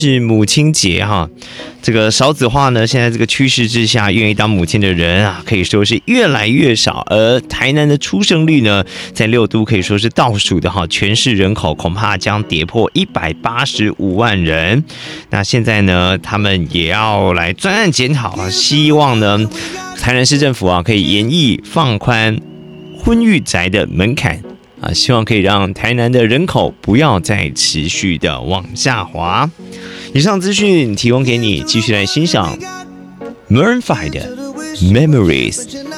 是母亲节哈，这个少子化呢，现在这个趋势之下，愿意当母亲的人啊，可以说是越来越少。而台南的出生率呢，在6都可以说是倒数的哈，全市人口恐怕将跌破185万人。那现在呢，他们也要来专案检讨啊，希望呢，台南市政府啊，可以研议放宽婚育宅的门槛。希望可以让台南的人口不要再持续的往下滑。以上资讯提供给你，继续来欣赏 Maroon 5的 Memories。